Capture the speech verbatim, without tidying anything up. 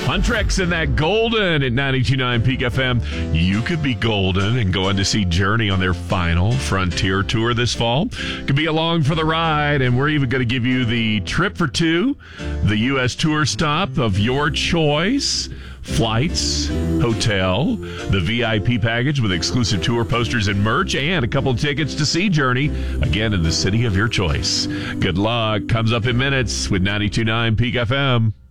Huntrix and that Golden at ninety-two point nine Peak F M. You could be golden and going to see Journey on their final Frontier tour this fall. Could be along for the ride, and we're even going to give you the trip for two, the U S tour stop of your choice. Flights, hotel, the V I P package with exclusive tour posters and merch, and a couple of tickets to see Journey, again in the city of your choice. Good luck. Comes up in minutes with ninety-two point nine Peak F M.